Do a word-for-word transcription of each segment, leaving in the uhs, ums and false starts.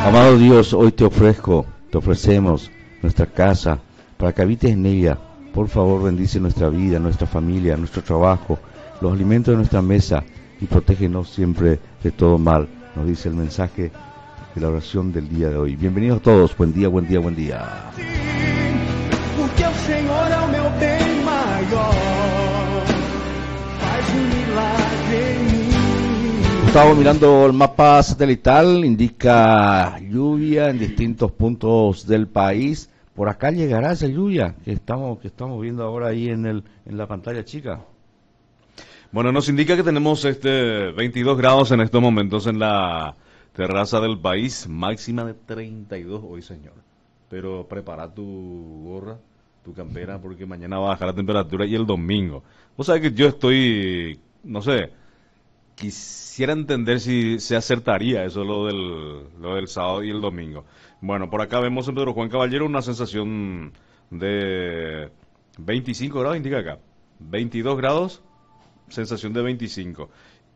Amado Dios, hoy te ofrezco, te ofrecemos nuestra casa para que habites en ella. Por favor, bendice nuestra vida, nuestra familia, nuestro trabajo, los alimentos de nuestra mesa y protégenos siempre de todo mal. Nos dice el mensaje de la oración del día de hoy. Bienvenidos todos, buen día, buen día, buen día. Porque o Senhor é o meu bem maior, faz um milagre em mim. Estamos mirando el mapa satelital, indica lluvia en distintos puntos del país. Por acá llegará esa lluvia que estamos que estamos viendo ahora ahí en el en la pantalla chica. Bueno, nos indica que tenemos este veintidós grados en estos momentos en la terraza del país, máxima de treinta y dos hoy, señor. Pero prepara tu gorra, tu campera, porque mañana va a bajar la temperatura y el domingo. Vos sabés que yo estoy, no sé, quisiera entender si se acertaría eso lo del, lo del sábado y el domingo. Bueno, por acá vemos en Pedro Juan Caballero una sensación de veinticinco grados, indica acá. veintidós grados, sensación de veinticinco.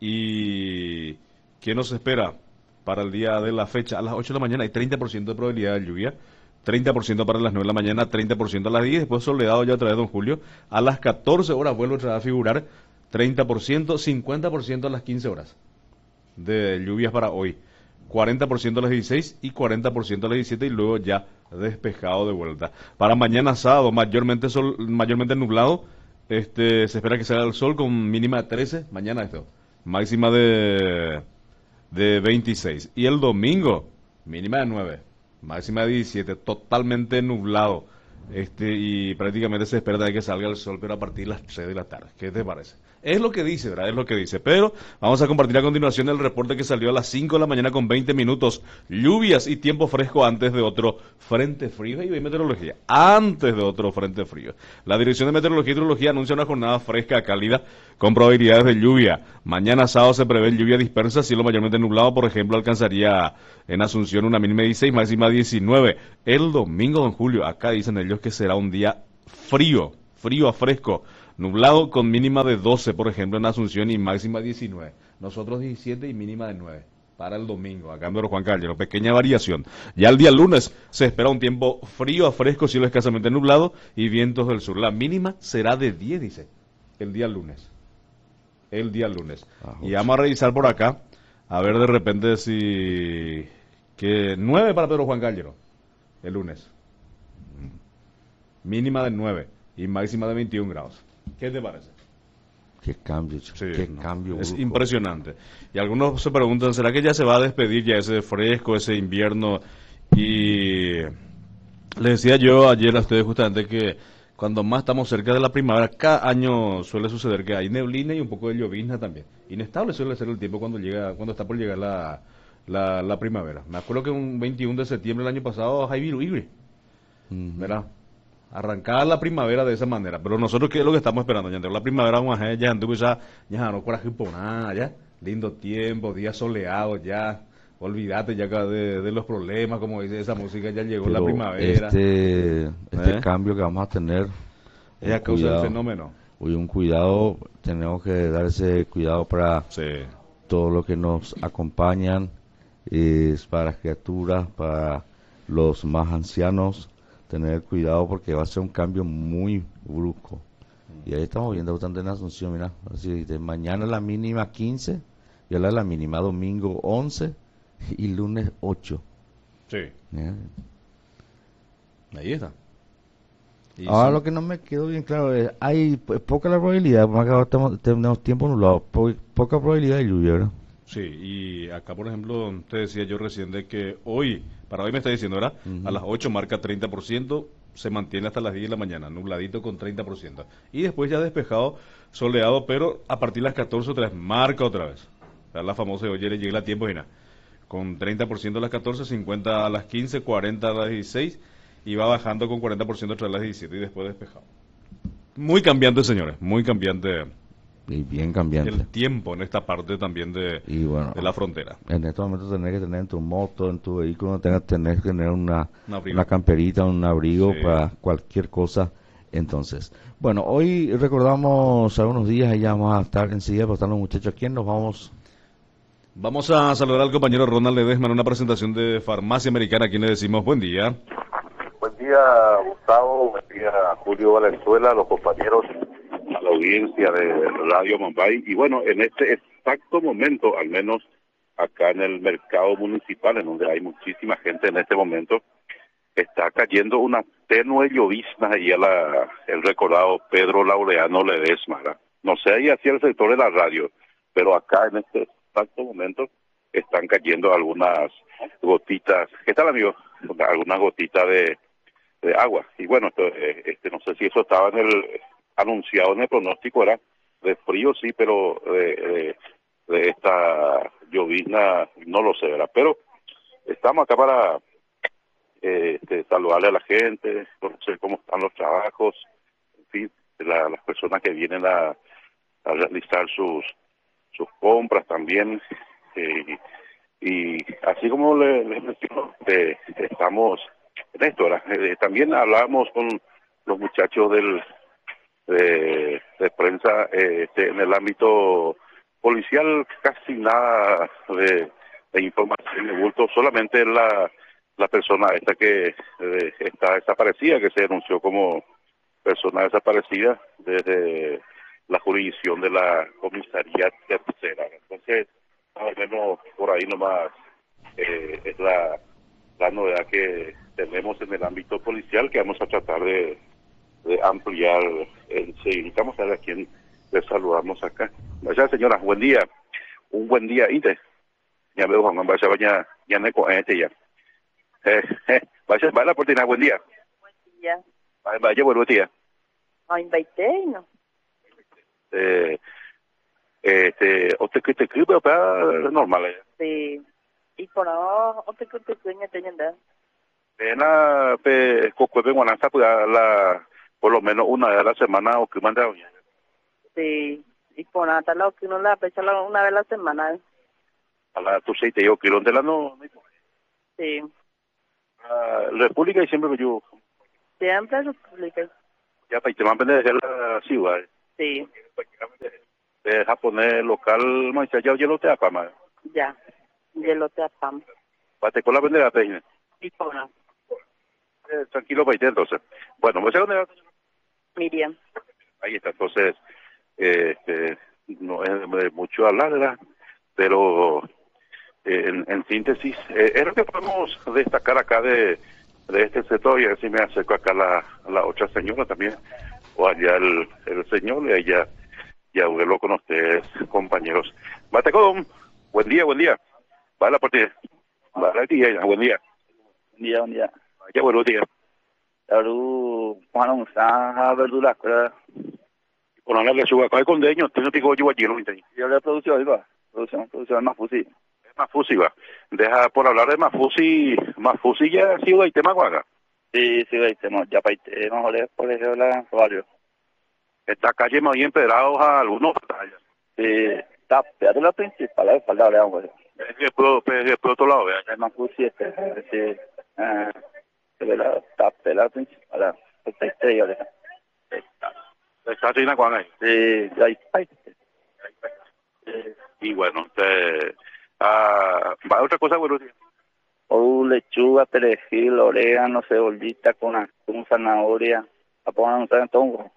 ¿Y qué nos espera para el día de la fecha? A las ocho de la mañana hay treinta por ciento de probabilidad de lluvia. treinta por ciento para las nueve de la mañana, treinta por ciento a las diez, después soleado ya otra vez, don Julio. A las catorce horas vuelve otra vez a figurar treinta por ciento, cincuenta por ciento a las quince horas de lluvias para hoy, cuarenta por ciento a las dieciséis y cuarenta por ciento a las diecisiete y luego ya despejado de vuelta. Para mañana sábado, mayormente sol, mayormente nublado, este se espera que salga el sol con mínima de trece, mañana esto, máxima de, de veintiséis. Y el domingo, mínima de nueve, máxima de diecisiete, totalmente nublado. Este, y prácticamente se espera de que salga el sol, pero a partir de las tres de la tarde. ¿Qué te parece? Es lo que dice, ¿verdad? Es lo que dice. Pero vamos a compartir a continuación el reporte que salió a las cinco de la mañana con veinte minutos. Lluvias y tiempo fresco antes de otro frente frío. Y meteorología, antes de otro frente frío. La Dirección de Meteorología y Hidrología anuncia una jornada fresca, cálida, con probabilidades de lluvia. Mañana sábado se prevé lluvia dispersa, cielo mayormente nublado. Por ejemplo, alcanzaría en Asunción una mínima de dieciséis, máxima diecinueve. El domingo, don Julio, acá dicen ellos que será un día frío, frío a fresco, nublado con mínima de doce, por ejemplo, en Asunción y máxima diecinueve. Nosotros diecisiete y mínima de nueve para el domingo, acá en Pedro Juan Caballero, pequeña variación. Ya el día lunes se espera un tiempo frío a fresco, cielo escasamente nublado y vientos del sur. La mínima será de diez, dice, el día lunes. El día lunes. Ah, y vamos a revisar por acá, a ver de repente si... que nueve para Pedro Juan Caballero, el lunes. Mínima de nueve y máxima de veintiún grados. ¿Qué te parece? Qué cambio, sí, qué no, cambio. Es brusco. Impresionante. Y algunos se preguntan, ¿será que ya se va a despedir ya ese fresco, ese invierno? Y les decía yo ayer a ustedes justamente que cuando más estamos cerca de la primavera, cada año suele suceder que hay neblina y un poco de llovizna también. Inestable suele ser el tiempo cuando llega, cuando está por llegar la, la, la primavera. Me acuerdo que un veintiuno de septiembre del año pasado, Javier Ugri, uh-huh. ¿verdad? Arrancar la primavera de esa manera, pero nosotros qué es lo que estamos esperando, ya la primavera vamos a ya ya ya no coraje por nada, ya lindo tiempo, días soleados, ya olvídate ya de, de los problemas, como dice esa música, ya llegó pero la primavera. Este, este ¿Eh? cambio que vamos a tener es a causa del fenómeno. Hoy un cuidado, tenemos que dar ese cuidado para sí. todo lo que nos acompañan, es para las criaturas, para los más ancianos. Tener cuidado porque va a ser un cambio muy brusco. Y ahí estamos viendo bastante en Asunción, mira, así de mañana la mínima quince, y ahora la mínima domingo once y lunes ocho. Sí. ¿Eh? Ahí está. Y ahora sí. Lo que no me quedó bien claro es, hay poca la probabilidad, tenemos, tenemos tiempo nublado, po, poca probabilidad de lluvia, ¿verdad? Sí, y acá por ejemplo, te decía yo recién de que hoy, para hoy me está diciendo, ¿verdad? Uh-huh. A las ocho marca treinta por ciento, se mantiene hasta las diez de la mañana, nubladito con treinta por ciento. Y después ya despejado, soleado, pero a partir de las catorce otra vez, marca otra vez. O sea, la famosa de hoy le llega a tiempo y nada. Con treinta por ciento a las catorce, cincuenta a las quince, cuarenta a las dieciséis, y va bajando con cuarenta por ciento otra vez a las diecisiete y después despejado. Muy cambiante, señores, muy cambiante. Y bien cambiante. El tiempo en esta parte también de, y bueno, de la frontera. En estos momentos tenés que tener en tu moto, en tu vehículo, tenés, tenés que tener una, una camperita, un abrigo sí. para cualquier cosa. Entonces, bueno, hoy recordamos algunos días y ya vamos a estar enseguida, pero están los muchachos. ¿A quién nos vamos? Vamos a saludar al compañero Ronald Ledesma en una presentación de Farmacia Americana, a quien le decimos buen día. Buen día, Gustavo, buen día, Julio Valenzuela, a los compañeros, a la audiencia de Radio Mumbai. Y bueno, en este exacto momento, al menos acá en el mercado municipal, en donde hay muchísima gente en este momento, está cayendo una tenue llovizna ahí a la, el recordado Pedro Laureano Ledesma, ¿verdad? No sé ahí hacia el sector de la radio, pero acá en este exacto momento están cayendo algunas gotitas. ¿Qué tal, amigo? Algunas gotitas de, de agua. Y bueno, esto, este, no sé si eso estaba en el anunciado en el pronóstico, era de frío, sí, pero de, de, de esta llovizna no lo sé, ¿verdad? Pero estamos acá para eh, este, saludarle a la gente, conocer cómo están los trabajos, en fin, la, las personas que vienen a, a realizar sus sus compras también, eh, y así como les le menciono, eh, estamos en esto, eh, también hablamos con los muchachos del de, de prensa eh, este, en el ámbito policial, casi nada de, de información de bulto, solamente la, la persona esta que eh, está desaparecida, que se denunció como persona desaparecida desde la jurisdicción de la comisaría tercera. Entonces, al menos por ahí nomás eh, es la, la novedad que tenemos en el ámbito policial, que vamos a tratar de, de ampliar el seguir. Vamos a ver a quién le saludamos acá. Vaya, señora, buen día. Un buen día. ¿Ite? Ya veo, Juan, vaya, vaya, ya me cohete ya. Eh, eh, vaya, vaya la oportunidad, buen día. Buen día. Vaya, vaya, buen día. Ay, baité, ¿no? Eh, este, o te que te escribe para normal. Eh. Sí. Y por ahora, o te que te sueña teniendo. Pena, pe, cocueve guananza, pues la, por lo menos una vez a la semana o que manda. Sí. Y por nada, tal lo que uno la pecha una vez a la semana. A la tu seis te digo que donde la no. Sí. Uh, República y siempre que yo. Siempre República. Ya, para te mandan desde la ciudad. Sí. De japonés local, más allá yo lo te apama. Ya, yo lo te apama. Bate con la bandera peña. Y por nada. Eh, tranquilo, paite, entonces. Bueno, ¿me sé dónde va? Miriam. Ahí está, entonces, eh, eh, no es de mucho hablar, ¿verdad? Pero, eh, en, en síntesis, eh, es lo que podemos destacar acá de, de este sector, y así me acerco acá a la, a la otra señora también, o allá el, el señor, y allá ya vuelvo con ustedes, compañeros. Batecón, buen día, buen día. Vale, por ti. Vale, día, buen día. Buen día, buen día. Ya, buenos días. Lalu, cuando está verduras, Con la lechuga, ¿cuál condeño? Tengo que yo allí, lo entendí. yo le producción, iba. Producción, producción es más fusil. Mafusi, va. Deja por hablar de Mafusi. Mafusi ya ha sido el tema guaga. Sí, sí, veis, ya para ir, mejor es por ejemplo, la varios. Esta calle más bien pedrados a algunos. Sí, está, fíjate la principal, la espalda, le vamos a ver. Es que por, es por otro lado, vea. Es más fusil, este, este, ah, se ve la, está, la principal, la, esta estrella, le Está China con ahí. Sí, ahí, ahí. Y bueno, te, ah, va otra cosa, buenos días. O lechuga, perejil, orégano, cebollita con atún, zanahoria, la pongan un tongo.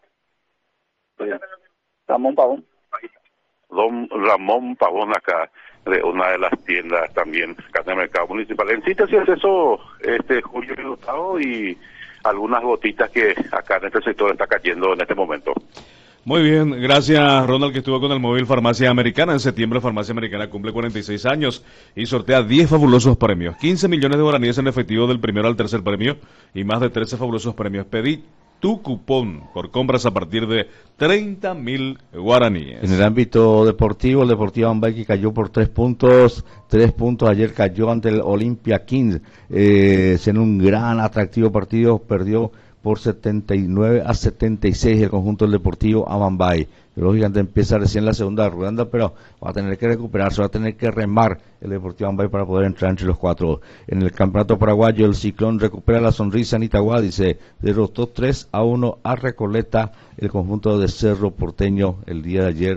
Ramón Pavón. Don Ramón Pavón acá, de una de las tiendas también acá en el mercado municipal. En síntesis es eso, este Julio Gustavo, y algunas gotitas que acá en este sector está cayendo en este momento. Muy bien, gracias Ronald, que estuvo con el móvil Farmacia Americana. En septiembre Farmacia Americana cumple cuarenta y seis años y sortea diez fabulosos premios, quince millones de guaraníes en efectivo del primero al tercer premio y más de trece fabulosos premios. Pedí tu cupón por compras a partir de treinta mil guaraníes. En el ámbito deportivo, el Deportivo Mumbai que cayó por tres puntos, tres puntos ayer cayó ante el Olympia Kings, eh, en un gran atractivo partido, perdió por setenta y nueve a setenta y seis el conjunto del Deportivo Mumbai. Lógicamente empieza recién la segunda ronda, pero va a tener que recuperarse, va a tener que remar el Deportivo Mumbai para poder entrar entre los cuatro. En el campeonato paraguayo, el Ciclón recupera la sonrisa en Itagua, dice, derrotó tres a uno a Recoleta, el conjunto de Cerro Porteño el día de ayer.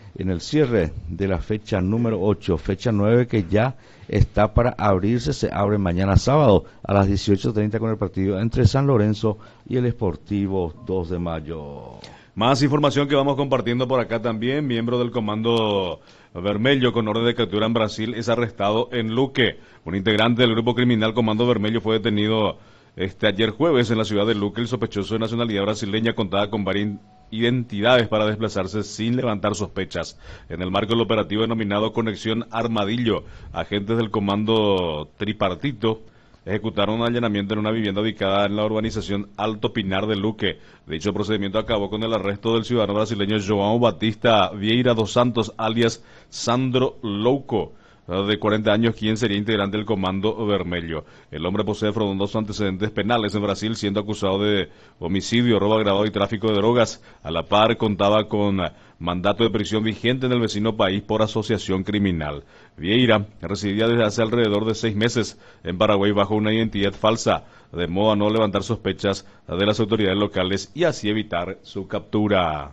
en el cierre de la fecha número ocho, fecha nueve que ya está para abrirse, se abre mañana sábado a las dieciocho treinta con el partido entre San Lorenzo y el Sportivo dos de mayo. Más información que vamos compartiendo por acá también. Miembro del Comando Vermelho con orden de captura en Brasil es arrestado en Luque. Un integrante del grupo criminal Comando Vermelho fue detenido este ayer jueves en la ciudad de Luque. El sospechoso de nacionalidad brasileña contaba con varias identidades para desplazarse sin levantar sospechas. En el marco del operativo denominado Conexión Armadillo, agentes del Comando Tripartito ejecutaron un allanamiento en una vivienda ubicada en la urbanización Alto Pinar de Luque. Dicho procedimiento acabó con el arresto del ciudadano brasileño João Batista Vieira dos Santos, alias Sandro Louco, de cuarenta años, quien sería integrante del Comando Vermelho. El hombre posee frondosos antecedentes penales en Brasil, siendo acusado de homicidio, robo agravado y tráfico de drogas. A la par, contaba con mandato de prisión vigente en el vecino país por asociación criminal. Vieira residía desde hace alrededor de seis meses en Paraguay bajo una identidad falsa, de modo a no levantar sospechas de las autoridades locales y así evitar su captura.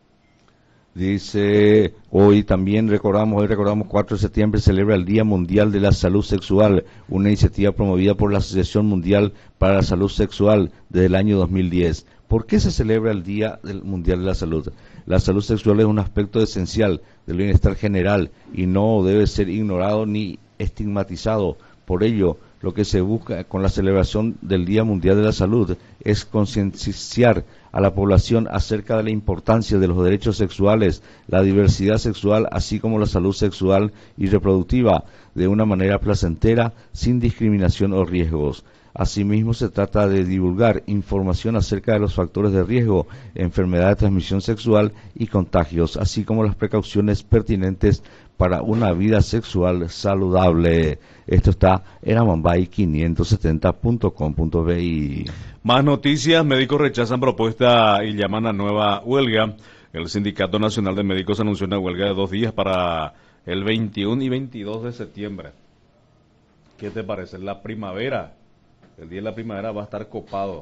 Dice, hoy también recordamos, hoy recordamos cuatro de septiembre, celebra el Día Mundial de la Salud Sexual, una iniciativa promovida por la Asociación Mundial para la Salud Sexual desde el año dos mil diez. ¿Por qué se celebra el Día Mundial de la Salud? La salud sexual es un aspecto esencial del bienestar general y no debe ser ignorado ni estigmatizado. Por ello, lo que se busca con la celebración del Día Mundial de la Salud es concienciar a la población acerca de la importancia de los derechos sexuales, la diversidad sexual, así como la salud sexual y reproductiva, de una manera placentera, sin discriminación o riesgos. Asimismo, se trata de divulgar información acerca de los factores de riesgo, enfermedad de transmisión sexual y contagios, así como las precauciones pertinentes para una vida sexual saludable. Esto está en amambay quinientos setenta punto com punto bi. Más noticias, médicos rechazan propuesta y llaman a nueva huelga. El Sindicato Nacional de Médicos anunció una huelga de dos días para el veintiuno y veintidós de septiembre. ¿Qué te parece? La primavera, el día de la primavera va a estar copado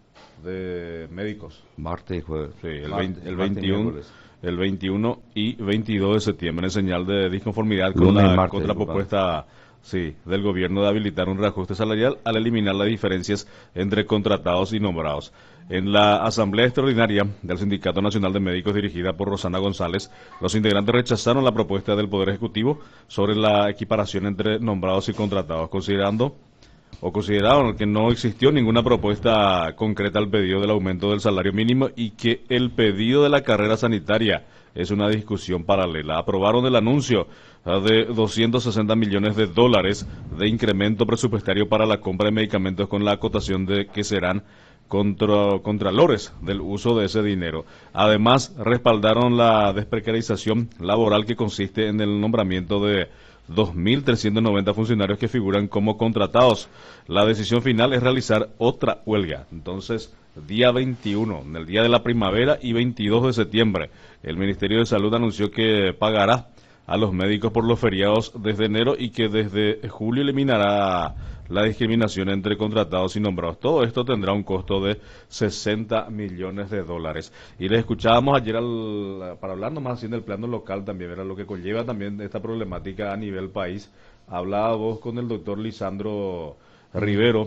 de médicos. Martes y jueves. Sí, el, Martes, veinte, el, martes veintiuno, el veintiuno y veintidós de septiembre, en señal de disconformidad con Lunes y la martes, contrapropuesta sí, del gobierno de habilitar un reajuste salarial al eliminar las diferencias entre contratados y nombrados. En la Asamblea Extraordinaria del Sindicato Nacional de Médicos dirigida por Rosana González, los integrantes rechazaron la propuesta del Poder Ejecutivo sobre la equiparación entre nombrados y contratados, considerando o consideraron que no existió ninguna propuesta concreta al pedido del aumento del salario mínimo y que el pedido de la carrera sanitaria es una discusión paralela. Aprobaron el anuncio de doscientos sesenta millones de dólares de incremento presupuestario para la compra de medicamentos con la acotación de que serán contra, contralores del uso de ese dinero. Además, respaldaron la desprecarización laboral que consiste en el nombramiento de dos mil trescientos noventa funcionarios que figuran como contratados. La decisión final es realizar otra huelga. Entonces, día veintiuno, en el día de la primavera, y veintidós de septiembre, el Ministerio de Salud anunció que pagará a los médicos por los feriados desde enero y que desde julio eliminará la discriminación entre contratados y nombrados. Todo esto tendrá un costo de sesenta millones de dólares. Y les escuchábamos ayer, al, para hablar nomás así en el plano local también, era lo que conlleva también esta problemática a nivel país. Hablaba vos con el doctor Lisandro Rivero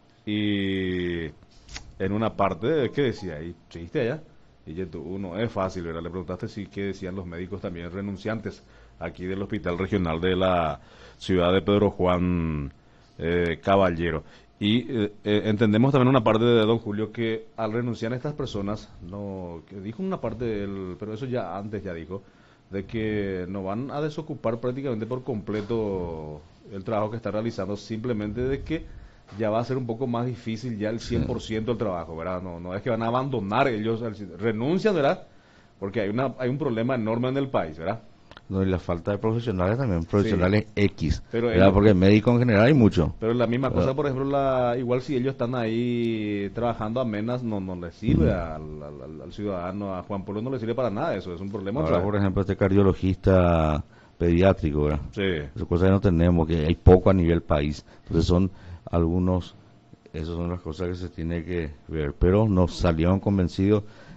y en una parte, ¿qué decía? ¿Y chiste allá? Y yo, tú, no es fácil, ¿verdad? Le preguntaste si qué decían los médicos también renunciantes aquí del Hospital Regional de la ciudad de Pedro Juan eh, Caballero. Y eh, eh, entendemos también una parte de don Julio que al renunciar a estas personas, no que dijo una parte, del, pero eso ya antes ya dijo, de que no van a desocupar prácticamente por completo el trabajo que está realizando, simplemente de que ya va a ser un poco más difícil ya el cien por ciento del trabajo, ¿verdad? No, no es que van a abandonar ellos, renuncian, ¿verdad? Porque hay una hay un problema enorme en el país, ¿verdad? No, y la falta de profesionales también, profesionales sí. X, pero ¿verdad? Ellos, porque médico en general hay mucho. Pero la misma ¿verdad? Cosa, por ejemplo, la igual si ellos están ahí trabajando a menas, no no les sirve uh-huh. al, al, al ciudadano, a Juan Pablo no le sirve para nada, eso es un problema. Ahora, por ejemplo, este cardiologista pediátrico, ¿verdad? Sí. Esas cosas que no tenemos, que hay poco a nivel país. Entonces son algunos, esas son las cosas que se tiene que ver. Pero nos salieron convencidos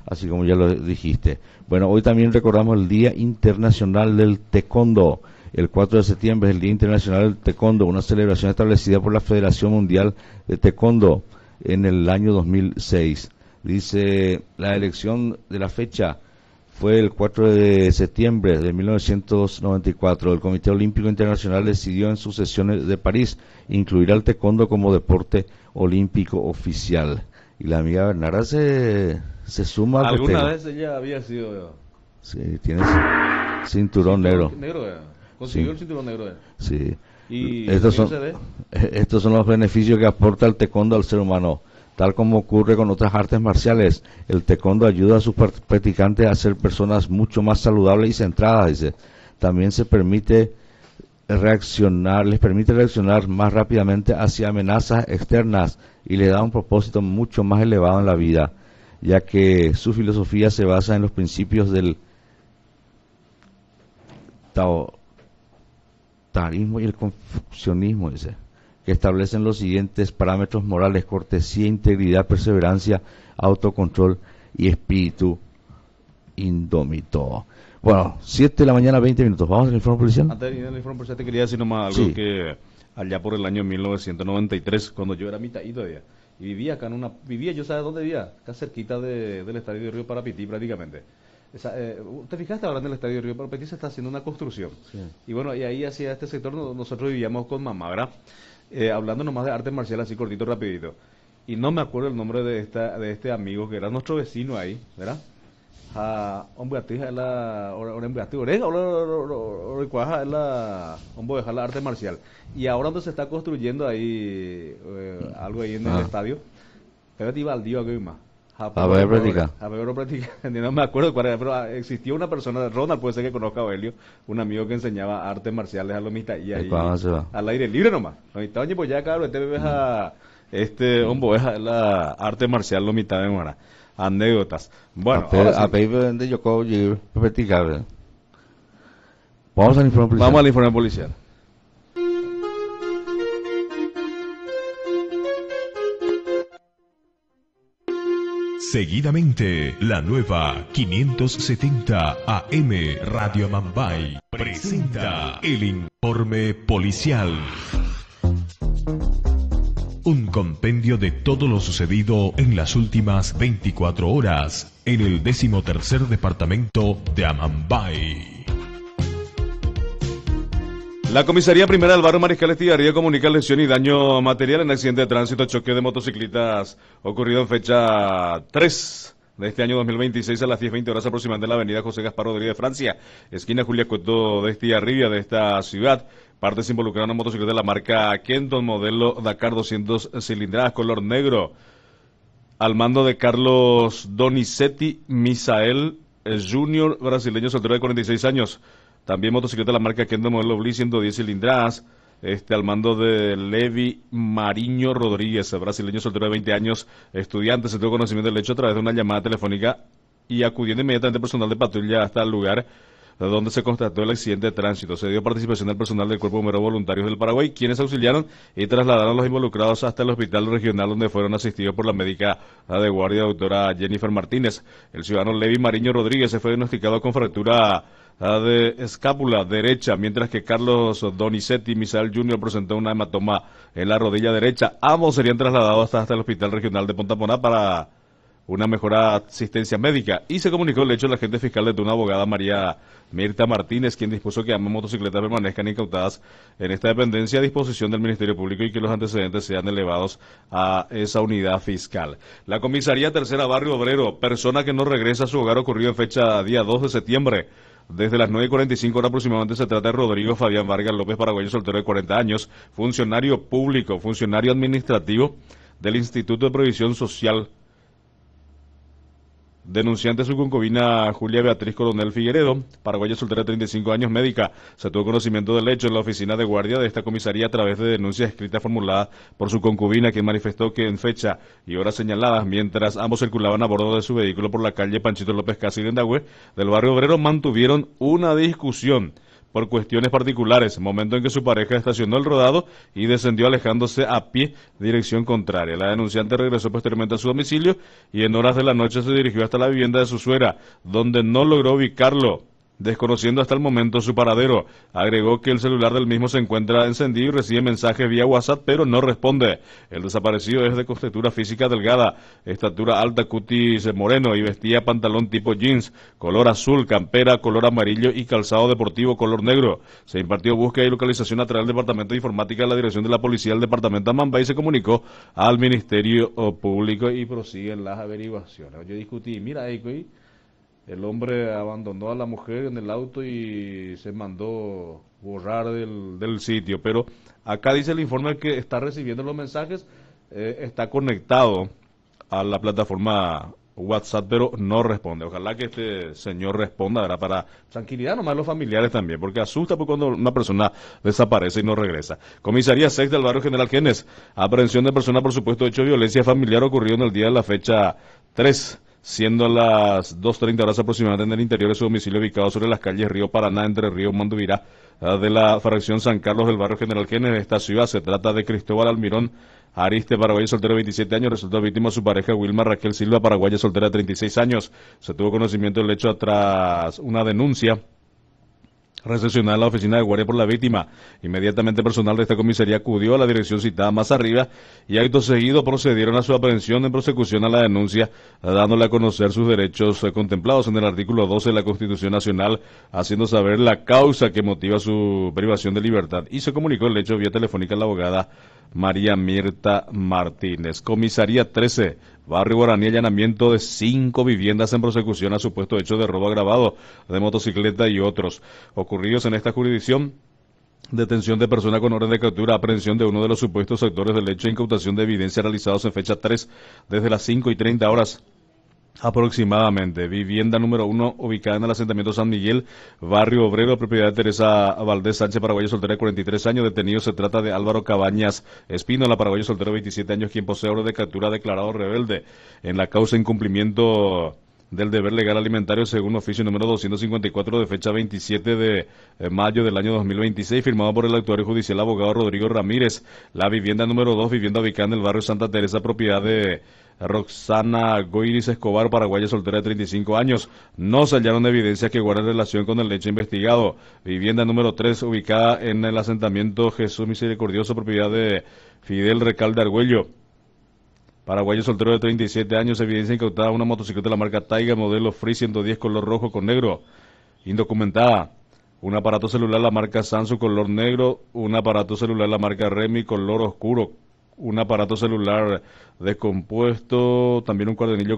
así como ya lo dijiste. Bueno, hoy también recordamos el Día Internacional del Taekwondo. El cuatro de septiembre es el Día Internacional del Taekwondo, una celebración establecida por la Federación Mundial de Taekwondo en el año dos mil seis. Dice, la elección de la fecha fue el cuatro de septiembre de mil novecientos noventa y cuatro. El Comité Olímpico Internacional decidió en sus sesiones de París incluir al taekwondo como deporte olímpico oficial. Y la amiga Bernarda se, se suma al ¿Alguna festejo. vez ella había sido... Sí, tiene cinturón negro. Negro, eh. Consiguió Sí. el cinturón negro. eh. Sí. Y Estos ¿qué son, se ve? estos son los beneficios que aporta el taekwondo al ser humano. Tal como ocurre con otras artes marciales, el taekwondo ayuda a sus practicantes a ser personas mucho más saludables y centradas, dice. También se permite reaccionar, les permite reaccionar más rápidamente hacia amenazas externas y le da un propósito mucho más elevado en la vida, ya que su filosofía se basa en los principios del Tao, taoísmo y el confucianismo, dice, que establecen los siguientes parámetros morales: cortesía, integridad, perseverancia, autocontrol y espíritu indómito. Bueno, siete de la mañana, veinte minutos. ¿Vamos al informe policial? Antes de ir al informe policial te quería decir nomás algo Sí. que allá por el año mil novecientos noventa y tres, cuando yo era mitad todavía, y vivía acá en una... Vivía, yo sabes dónde vivía, acá cerquita de, del estadio de Río Parapití prácticamente. Esa, eh, ¿te fijaste ahora en el estadio de Río Parapití? Se está haciendo una construcción. Sí. Y bueno, y ahí hacia este sector no- nosotros vivíamos con mamá, ¿verdad? Eh, hablando nomás de arte marcial así cortito, rapidito. Y no me acuerdo el nombre de esta de este amigo que era nuestro vecino ahí, ¿verdad? A hombre atija la hombre atija oreja o recuaja la hombre dejar la arte marcial. Y ahora donde se está construyendo ahí eh, algo ahí en el Ah. estadio, pero te iba al día que más. A ver, practica. A ver, practica. No me acuerdo cuál era, pero ah, existía una persona, Ronald puede ser que conozca a Aurelio, un amigo que enseñaba artes marciales a los mitad y ahí ¿Cuándo se va? al aire libre nomás. Los mitad oye, pues ya cabrón, este ves a este hombre es la arte marcial los mitad de semana. Anécdotas. Bueno, a pe- ahora sí. a pedir de Yoko y practicar, ¿verdad? Vamos al informe policial. Vamos al informe policial. Seguidamente, la nueva quinientos setenta A M Radio Mambay presenta el informe policial. Un compendio de todo lo sucedido en las últimas veinticuatro horas en el decimotercer departamento de Amambay. La comisaría primera del barrio Mariscal Estigarribia comunica lesión y daño material en accidente de tránsito, choque de motociclistas ocurrido en fecha tres de este año dos mil veintiséis a las diez veinte horas aproximadamente en la avenida José Gaspar Rodríguez de Francia, esquina Julia Cueto de Estigarribia de esta ciudad. Partes involucraron a una motocicleta de la marca Kenton, modelo Dakar doscientos cilindradas, color negro, al mando de Carlos Donizetti Misael Junior, brasileño, soltero de cuarenta y seis años. También motocicleta de la marca Kendo modelo Bliss ciento diez cilindradas, este, al mando de Levi Mariño Rodríguez, brasileño, soltero de veinte años, estudiante. Se tuvo conocimiento del hecho a través de una llamada telefónica y acudiendo inmediatamente personal de patrulla hasta el lugar donde se constató el accidente de tránsito. Se dio participación del personal del Cuerpo Bombero Voluntarios del Paraguay, quienes auxiliaron y trasladaron a los involucrados hasta el hospital regional, donde fueron asistidos por la médica de guardia, doctora Jennifer Martínez. El ciudadano Levi Mariño Rodríguez se fue diagnosticado con fractura de escápula derecha, mientras que Carlos Donizetti Misael Junior presentó una hematoma en la rodilla derecha. Ambos serían trasladados hasta, hasta el hospital regional de Pontaponá para una mejorada asistencia médica, y se comunicó el hecho al agente fiscal de Tuna, abogada María Mirta Martínez, quien dispuso que ambas motocicletas permanezcan incautadas en esta dependencia a disposición del Ministerio Público y que los antecedentes sean elevados a esa unidad fiscal. La comisaría Tercera Barrio Obrero, persona que no regresa a su hogar, ocurrido en fecha día dos de septiembre. Desde las nueve y cuarenta y cinco horas aproximadamente se trata de Rodrigo Fabián Vargas López, paraguayo, soltero de cuarenta años, funcionario público, funcionario administrativo del Instituto de Previsión Social. Denunciante su concubina Julia Beatriz Coronel Figueredo, paraguaya, soltera de treinta y cinco años, médica. Se tuvo conocimiento del hecho en la oficina de guardia de esta comisaría a través de denuncias escritas formuladas por su concubina, quien manifestó que en fecha y horas señaladas, mientras ambos circulaban a bordo de su vehículo por la calle Panchito López Casi Lendagüe del barrio obrero, mantuvieron una discusión por cuestiones particulares, momento en que su pareja estacionó el rodado y descendió alejándose a pie, dirección contraria. La denunciante regresó posteriormente a su domicilio y en horas de la noche se dirigió hasta la vivienda de su suegra, donde no logró ubicarlo, desconociendo hasta el momento su paradero. Agregó que el celular del mismo se encuentra encendido y recibe mensajes vía WhatsApp, pero no responde. El desaparecido es de contextura física delgada, estatura alta, cutis moreno y vestía pantalón tipo jeans, color azul, campera, color amarillo y calzado deportivo color negro. Se impartió búsqueda y localización a través del Departamento de Informática de la Dirección de la Policía del Departamento de Amambay y se comunicó al Ministerio Público y prosiguen las averiguaciones. Yo discutí, mira, ahí, el hombre abandonó a la mujer en el auto y se mandó borrar del, del sitio. Pero acá dice el informe que está recibiendo los mensajes, eh, está conectado a la plataforma WhatsApp, pero no responde. Ojalá que este señor responda, ¿verdad? Para tranquilidad nomás los familiares también, porque asusta pues, cuando una persona desaparece y no regresa. Comisaría seis del barrio General Genes, aprehensión de persona por supuesto hecho de violencia familiar ocurrido en el día de la fecha tres. Siendo las dos treinta horas aproximadamente en el interior de su domicilio ubicado sobre las calles Río Paraná, entre Río Mandubirá, de la fracción San Carlos del barrio General Genes de esta ciudad. Se trata de Cristóbal Almirón Ariste, paraguayo soltero de veintisiete años, resultó víctima su pareja Wilma Raquel Silva, paraguaya soltera de treinta y seis años. Se tuvo conocimiento del hecho tras una denuncia recepcionada en la oficina de guardia por la víctima. Inmediatamente personal de esta comisaría acudió a la dirección citada más arriba y acto seguido procedieron a su aprehensión en prosecución a la denuncia, dándole a conocer sus derechos eh, contemplados en el artículo doce de la Constitución Nacional, haciendo saber la causa que motiva su privación de libertad. Y se comunicó el hecho vía telefónica a la abogada María Mirta Martínez. Comisaría trece, barrio Guaraní, allanamiento de cinco viviendas en prosecución a supuesto hecho de robo agravado de motocicleta y otros ocurridos en esta jurisdicción. Detención de persona con orden de captura, aprehensión de uno de los supuestos actores del hecho, incautación de evidencia realizados en fecha tres desde las cinco y treinta horas aproximadamente. Vivienda número uno, ubicada en el asentamiento San Miguel, barrio Obrero, propiedad de Teresa Valdés Sánchez, paraguayo soltera de cuarenta y tres años. Detenido se trata de Álvaro Cabañas Espino, la paraguayo soltero de veintisiete años, quien posee orden de captura declarado rebelde en la causa incumplimiento del deber legal alimentario según oficio número doscientos cincuenta y cuatro de fecha veintisiete de mayo del año dos mil veintiséis, firmado por el actuario judicial abogado Rodrigo Ramírez. La vivienda número dos, vivienda ubicada en el barrio Santa Teresa, propiedad de Roxana Goiris Escobar, paraguaya soltera de treinta y cinco años. No se hallaron evidencias que guarden relación con el hecho investigado. Vivienda número tres, ubicada en el asentamiento Jesús Misericordioso, propiedad de Fidel Recalde Argüello, paraguayo soltero de treinta y siete años. Evidencia incautada una motocicleta de la marca Taiga, modelo Free ciento diez, color rojo con negro, indocumentada. Un aparato celular la marca Samsung, color negro. Un aparato celular la marca Remi, color oscuro. Un aparato celular descompuesto. También un cuadernillo